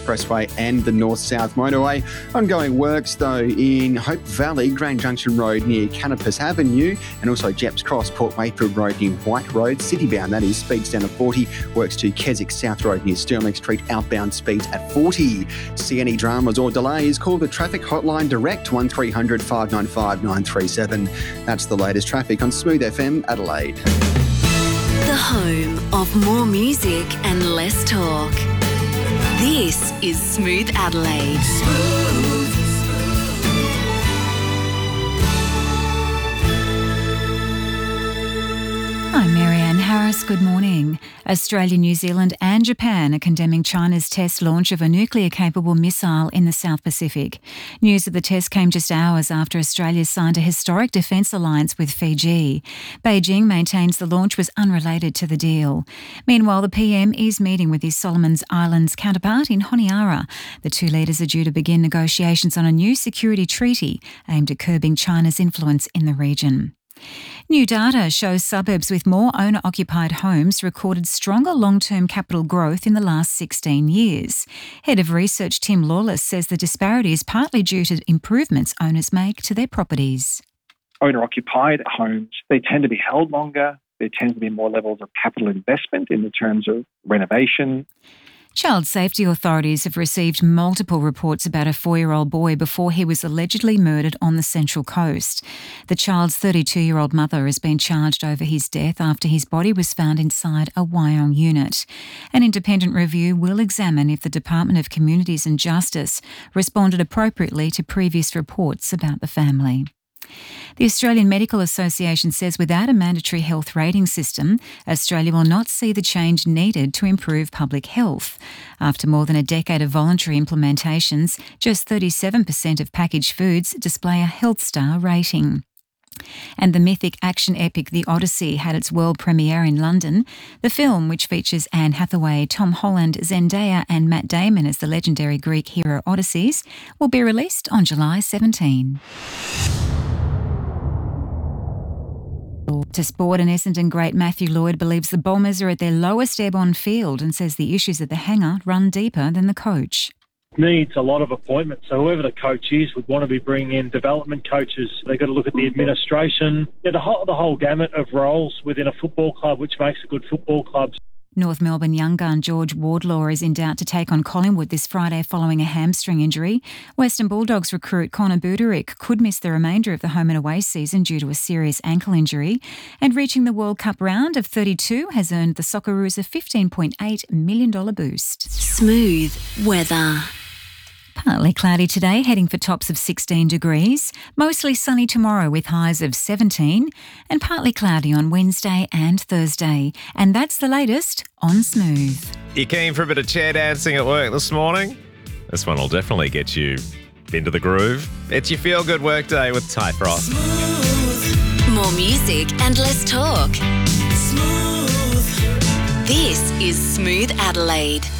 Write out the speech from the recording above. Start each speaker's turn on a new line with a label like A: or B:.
A: Expressway and the North-South Motorway. Ongoing works, though, in Hope Valley, Grand Junction Road near Canopus Avenue, and also Jeps Cross, Port Wakefield Road near White Road, citybound, that is, speeds down to 40. Works to Keswick South Road near Stirling Street, outbound speeds at 40. See any dramas or delays, call the traffic hotline direct, 1300 595 937. That's the latest traffic on Smooth FM Adelaide.
B: The home of more music and less talk. This is Smooth Adelaide.
C: I'm Marianne Harris. Good morning. Australia, New Zealand and Japan are condemning China's test launch of a nuclear-capable missile in the South Pacific. News of the test came just hours after Australia signed a historic defence alliance with Fiji. Beijing maintains the launch was unrelated to the deal. Meanwhile, the PM is meeting with his Solomon Islands counterpart in Honiara. The two leaders are due to begin negotiations on a new security treaty aimed at curbing China's influence in the region. New data shows suburbs with more owner-occupied homes recorded stronger long-term capital growth in the last 16 years. Head of Research Tim Lawless says the disparity is partly due to improvements owners make to their properties.
D: Owner-occupied homes, they tend to be held longer. There tends to be more levels of capital investment in the terms of renovation.
C: Child safety authorities have received multiple reports about a 4-year-old boy before he was allegedly murdered on the Central Coast. The child's 32-year-old mother has been charged over his death after his body was found inside a Wyong unit. An independent review will examine if the Department of Communities and Justice responded appropriately to previous reports about the family. The Australian Medical Association says without a mandatory health rating system, Australia will not see the change needed to improve public health. After more than a decade of voluntary implementations, just 37% of packaged foods display a Health Star rating. And the mythic action epic The Odyssey had its world premiere in London. The film, which features Anne Hathaway, Tom Holland, Zendaya and Matt Damon as the legendary Greek hero Odysseus, will be released on July 17. To sport, and Essendon great Matthew Lloyd believes the Bombers are at their lowest ebb on field and says the issues at the hangar run deeper than the coach.
E: Needs a lot of appointments. So whoever the coach is would want to be bringing in development coaches. They've got to look at the administration, the whole gamut of roles within a football club, which makes a good football club.
C: North Melbourne young gun George Wardlaw is in doubt to take on Collingwood this Friday following a hamstring injury. Western Bulldogs recruit Connor Budarick could miss the remainder of the home and away season due to a serious ankle injury. And reaching the World Cup round of 32 has earned the Socceroos a $15.8 million boost.
B: Smooth weather.
C: Partly cloudy today, heading for tops of 16 degrees. Mostly sunny tomorrow with highs of 17 and partly cloudy on Wednesday and Thursday. And that's the latest on Smooth.
F: You keen for a bit of chair dancing at work this morning? This one will definitely get you into the groove. It's your feel-good work day with Ty Frost.
B: Smooth. More music and less talk. Smooth. This is Smooth Adelaide.